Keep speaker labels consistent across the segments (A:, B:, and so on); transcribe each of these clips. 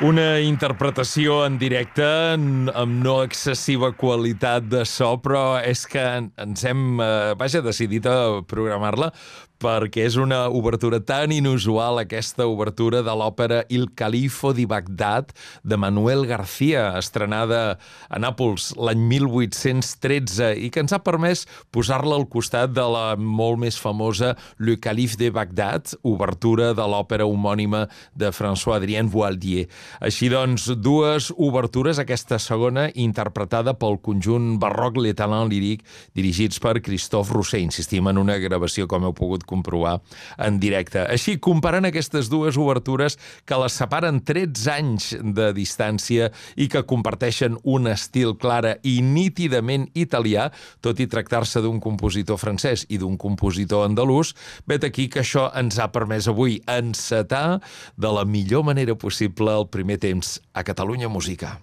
A: Una interpretació en directe amb no excessiva qualitat de so, però és que ens hem, decidit a programar-la perquè és una obertura tan inusual, aquesta obertura de l'òpera Il Califo di Bagdad de Manuel García, estrenada a Nàpols l'any 1813 i que ens ha permès posar-la al costat de la molt més famosa Le Calife de Bagdad, obertura de l'òpera homònima de François-Adrien Boieldier. Així doncs, dues obertures, aquesta segona interpretada pel conjunt barroc Les Talents Lyriques, dirigits per Christophe Rousset. Insistim en una gravació, com heu pogut comprovar, en directe. Així, comparant aquestes dues obertures que les separen 13 anys de distància i que comparteixen un estil clara i nítidament italià, tot i tractar-se d'un compositor francès i d'un compositor andalús, vet aquí que això ens ha permès avui encetar de la millor manera possible el primer temps a Catalunya Música.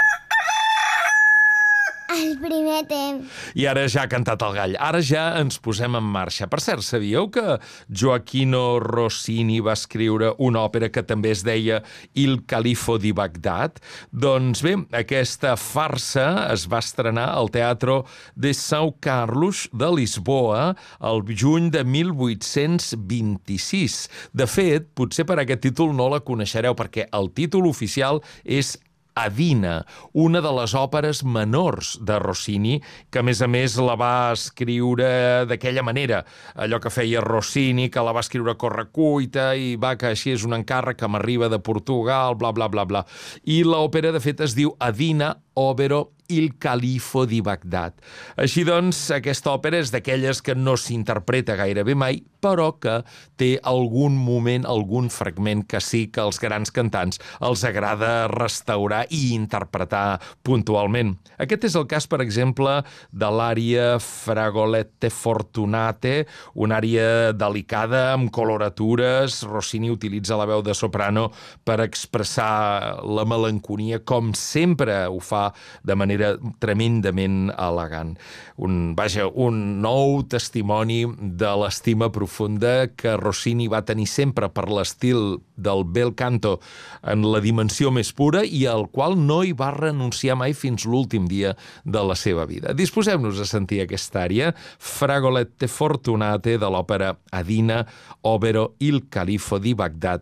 B: El primer temps.
A: I ara ja ha cantat el gall. Ara ja ens posem en marxa. Per cert, sabíeu que Gioachino Rossini va escriure una òpera que també es deia Il Califo di Bagdad? Doncs bé, aquesta farsa es va estrenar al Teatro de São Carlos de Lisboa el juny de 1826. De fet, potser per aquest títol no la coneixereu, perquè el títol oficial és Adina, una de les òperes menors de Rossini, que a més la va escriure d'aquella manera. Allò que feia Rossini, que la va escriure a correcuita i va, que així és un encàrrec que m'arriba de Portugal, bla, bla, bla, bla. I l'òpera, de fet, es diu Adina, ovvero Il Califo di Bagdad. Així doncs, aquesta òpera és d'aquelles que no s'interpreta gairebé mai, però que té algun moment, algun fragment que sí que als grans cantants els agrada restaurar i interpretar puntualment. Aquest és el cas, per exemple, de l'ària Fragolette Fortunate, una ària delicada amb coloratures. Rossini utilitza la veu de soprano per expressar la melancolia, com sempre ho fa de manera tremendament elegant. Un nou testimoni de l'estima profunda que Rossini va tenir sempre per l'estil del bel canto en la dimensió més pura i al qual no hi va renunciar mai fins l'últim dia de la seva vida. Disposem-nos a sentir aquesta ària, Fragolette Fortunate, de l'òpera Adina, ovvero Il Califo di Bagdad,